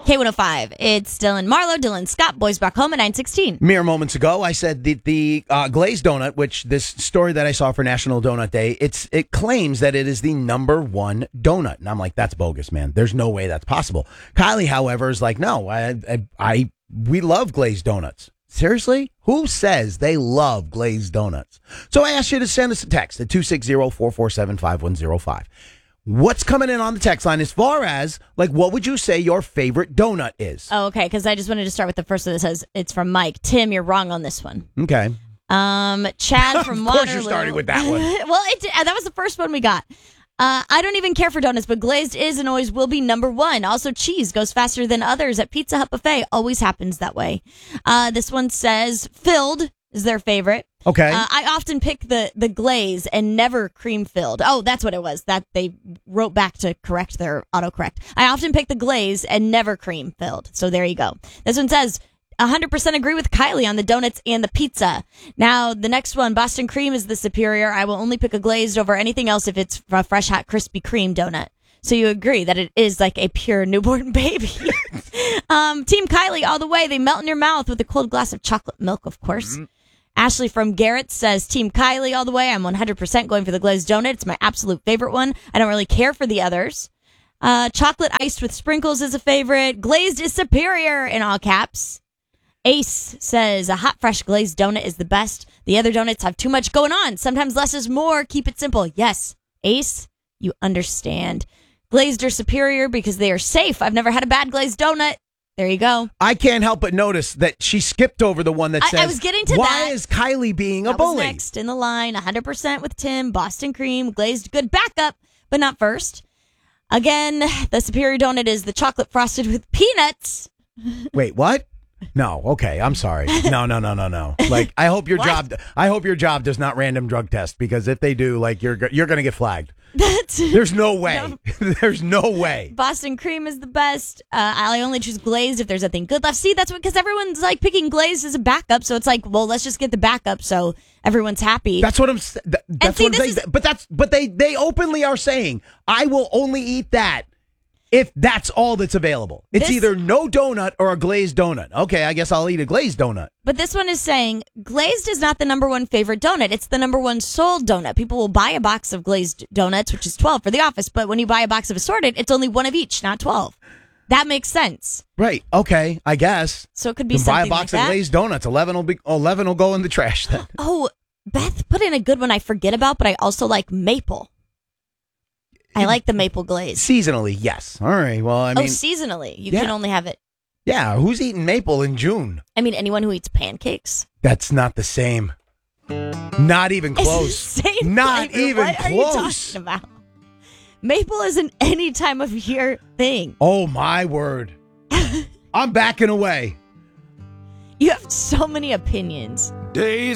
K105. It's Dylan Marlowe, Dylan Scott, boys back home at 9:16. Mere moments ago, I said the glazed donut, which this story that I saw for National Donut Day, it claims that it is the number one donut. And I'm like, that's bogus, man. There's no way that's possible. Kylie, however, is like, no, we love glazed donuts. Seriously? Who says they love glazed donuts? So I asked you to send us a text at 260-447-5105. What's coming in on the text line as far as, like, what would you say your favorite donut is? Oh, okay, because I just wanted to start with the first one that says it's from Mike. Tim, you're wrong on this one. Okay. Chad from Waterloo. Of course you're starting with that one. Well, that was the first one we got. I don't even care for donuts, but glazed is and always will be number one. Also, cheese goes faster than others at Pizza Hut Buffet. Always happens that way. This one says filled is their favorite. Okay. I often pick the glaze and never cream filled. Oh, that's what it was. That they wrote back to correct their autocorrect. I often pick the glaze and never cream filled. So there you go. This one says 100% agree with Kylie on the donuts and the pizza. Now, the next one, Boston cream is the superior. I will only pick a glazed over anything else if it's a fresh, hot, crispy cream donut. So you agree that it is like a pure newborn baby. Team Kylie all the way. They melt in your mouth with a cold glass of chocolate milk, of course. Mm-hmm. Ashley from Garrett says, Team Kylie all the way. I'm 100% going for the glazed donut. It's my absolute favorite one. I don't really care for the others. Chocolate iced with sprinkles is a favorite. Glazed is superior in all caps. Ace says, a hot, fresh glazed donut is the best. The other donuts have too much going on. Sometimes less is more. Keep it simple. Yes, Ace, you understand. Glazed are superior because they are safe. I've never had a bad glazed donut. There you go. I can't help but notice that she skipped over the one that says, I was getting to why that. is Kylie being a bully? Was next in the line, 100% with Tim, Boston cream, glazed good backup, but not first. Again, the superior donut is the chocolate frosted with peanuts. Wait, what? No, okay, I'm sorry. No. Like, I hope your job does not random drug test, because if they do, like, you're going to get flagged. There's no way. No. There's no way. Boston cream is the best. I only choose glazed if there's nothing good left. See, that's because everyone's like picking glazed as a backup. So it's like, well, let's just get the backup so everyone's happy. That's what I'm. That's what I'm saying. But they openly are saying, I will only eat that if that's all that's available. It's either no donut or a glazed donut. Okay, I guess I'll eat a glazed donut. But this one is saying glazed is not the number one favorite donut. It's the number one sold donut. People will buy a box of glazed donuts, which is 12 for the office. But when you buy a box of assorted, it's only one of each, not 12. That makes sense. Right. Okay, I guess. So it could be something like that. Buy a box of glazed donuts. 11 will go in the trash then. Oh, Beth put in a good one I forget about, but I also like maple. I like the maple glaze. Seasonally, yes. All right. Well, I mean, seasonally. You can only have it. Yeah. Who's eating maple in June? I mean, anyone who eats pancakes. That's not the same. Not even close. Not even close. What are you talking about? Maple isn't any time of year thing. Oh, my word. I'm backing away. You have so many opinions. Days